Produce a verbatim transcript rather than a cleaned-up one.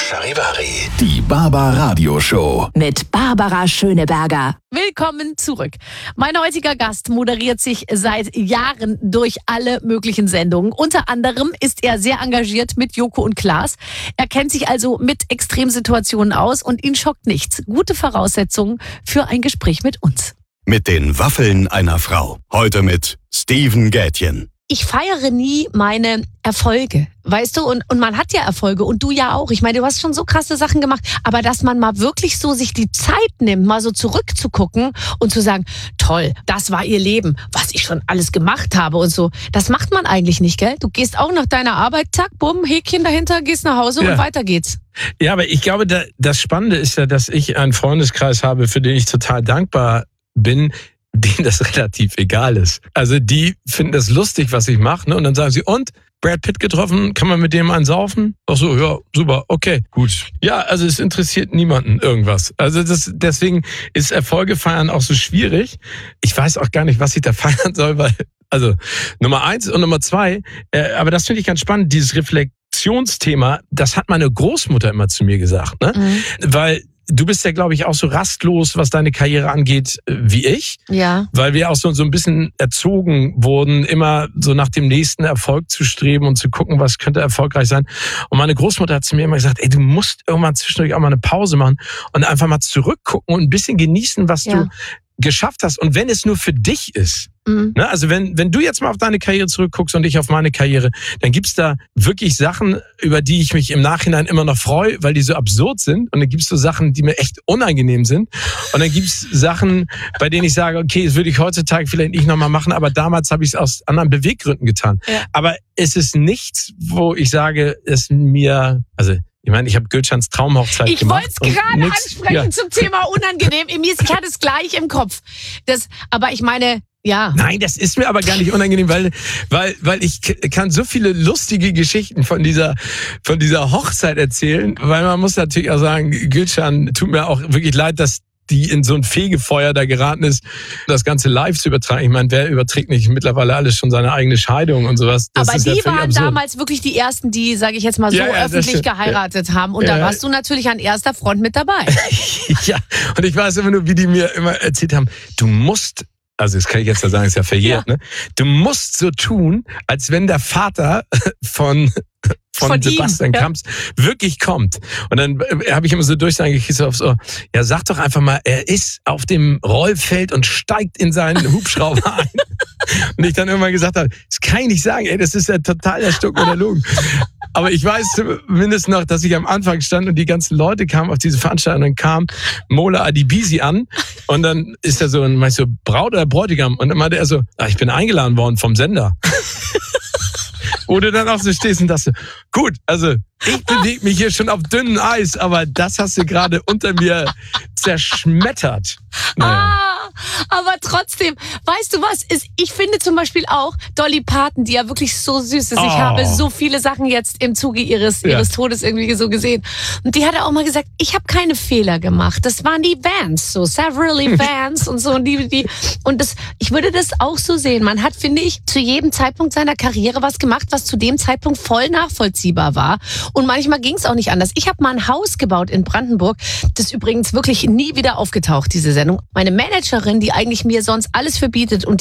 Charivari. Die Barbar Radio Show. Mit Barbara Schöneberger. Willkommen zurück. Mein heutiger Gast moderiert sich seit Jahren durch alle möglichen Sendungen. Unter anderem ist er sehr engagiert mit Joko und Klaas. Er kennt sich also mit Extremsituationen aus und ihn schockt nichts. Gute Voraussetzungen für ein Gespräch mit uns. Mit den Waffeln einer Frau. Heute mit Steven Gätjen. Ich feiere nie meine Erfolge, weißt du? Und, und man hat ja Erfolge und du ja auch. Ich meine, du hast schon so krasse Sachen gemacht. Aber dass man mal wirklich so sich die Zeit nimmt, mal so zurückzugucken und zu sagen, toll, das war ihr Leben, was ich schon alles gemacht habe und so. Das macht man eigentlich nicht, gell? Du gehst auch nach deiner Arbeit, zack, bumm, Häkchen dahinter, gehst nach Hause ja. und weiter geht's. Ja, aber ich glaube, da, das Spannende ist ja, dass ich einen Freundeskreis habe, für den ich total dankbar bin, denen das relativ egal ist. Also die finden das lustig, was ich mache, ne? Und dann sagen sie, und? Brad Pitt getroffen, kann man mit dem einen saufen? Ach so, ja, super, okay, gut. Ja, also es interessiert niemanden irgendwas. Also das, deswegen ist Erfolge feiern auch so schwierig. Ich weiß auch gar nicht, was ich da feiern soll, weil, also Nummer eins und Nummer zwei, äh, aber das finde ich ganz spannend, dieses Reflexionsthema, das hat meine Großmutter immer zu mir gesagt, ne? Mhm. Weil du bist ja, glaube ich, auch so rastlos, was deine Karriere angeht, wie ich. Ja. Weil wir auch so, so ein bisschen erzogen wurden, immer so nach dem nächsten Erfolg zu streben und zu gucken, was könnte erfolgreich sein. Und meine Großmutter hat zu mir immer gesagt, ey, du musst irgendwann zwischendurch auch mal eine Pause machen und einfach mal zurückgucken und ein bisschen genießen, was ja. du geschafft hast. Und wenn es nur für dich ist. Mhm. Ne, also wenn, wenn du jetzt mal auf deine Karriere zurückguckst und ich auf meine Karriere, dann gibt's da wirklich Sachen, über die ich mich im Nachhinein immer noch freue, weil die so absurd sind. Und dann gibt's so Sachen, die mir echt unangenehm sind. Und dann gibt's Sachen, bei denen ich sage, okay, das würde ich heutzutage vielleicht nicht nochmal machen, aber damals habe ich es aus anderen Beweggründen getan. Ja. Aber es ist nichts, wo ich sage, es mir, also ich meine, ich habe Gülschans Traumhochzeit ich gemacht. Ich wollte es gerade ansprechen ja. zum Thema unangenehm. Ich hatte es gleich im Kopf. Das, aber ich meine, ja. Nein, das ist mir aber gar nicht unangenehm, weil, weil, weil ich kann so viele lustige Geschichten von dieser, von dieser Hochzeit erzählen, weil man muss natürlich auch sagen, Gülschan, tut mir auch wirklich leid, dass die in so ein Fegefeuer da geraten ist, das Ganze live zu übertragen. Ich meine, wer überträgt nicht mittlerweile alles schon seine eigene Scheidung und sowas? Das aber ist die ja waren absurd. Damals wirklich die ersten, die, sage ich jetzt mal so, ja, ja, öffentlich geheiratet haben. Und ja. da warst du natürlich an erster Front mit dabei. Ja, und ich weiß immer nur, wie die mir immer erzählt haben, du musst, also das kann ich jetzt ja sagen, ist ja verjährt, ja. ne? Du musst so tun, als wenn der Vater von von, von Sebastian ja. Kamps wirklich kommt. Und dann äh, habe ich immer so Durchsagen gekriegt auf so, ja, sag doch einfach mal, er ist auf dem Rollfeld und steigt in seinen Hubschrauber ein. Und ich dann irgendwann gesagt habe, das kann ich nicht sagen, ey, das ist ja total der Stuck oder Lug. Aber ich weiß zumindest noch, dass ich am Anfang stand und die ganzen Leute kamen auf diese Veranstaltung und dann kam Mola Adebisi an und dann ist er so, und meinst so, Braut oder Bräutigam? Und dann meinte er so, ah, ich bin eingeladen worden vom Sender. Wo du dann auch so stehst und dachte, gut, also ich bewege mich hier schon auf dünnem Eis, aber das hast du gerade unter mir zerschmettert. Naja. Ah, aber trotzdem, weißt du was, ist, ich finde zum Beispiel auch Dolly Parton, die ja wirklich so süß ist. Oh. Ich habe so viele Sachen jetzt im Zuge ihres, ja. ihres Todes irgendwie so gesehen. Und die hat auch mal gesagt, ich habe keine Fehler gemacht. Das waren die Vans, so severally Vans und so. Und, die, die, und das, ich würde das auch so sehen. Man hat, finde ich, zu jedem Zeitpunkt seiner Karriere was gemacht, was zu dem Zeitpunkt voll nachvollziehbar war. Und manchmal ging es auch nicht anders. Ich habe mal ein Haus gebaut in Brandenburg. Das ist übrigens wirklich nie wieder aufgetaucht, diese Sendung. Meine Managerin, die eigentlich mir sonst alles verbietet und